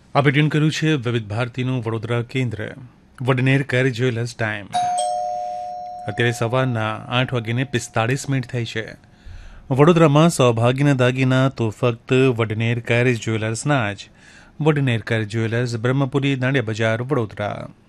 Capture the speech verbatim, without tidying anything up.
આપણે ટ્યુન કર્યું છે વિવિધ ભારતીનું વડોદરા કેન્દ્ર. વડનેર કેર જ્વેલર્સ ટાઈમ અત્યારે સવારના આઠ વાગીને પિસ્તાળીસ મિનિટ થઈ છે. વડોદરામાં સૌભાગ્યના દાગીના તો ફક્ત વડનેર કેર જ્વેલર્સના જ. વડનેર કેર જ્વેલર્સ, બ્રહ્મપુરી, દાંડિયા બજાર, વડોદરા.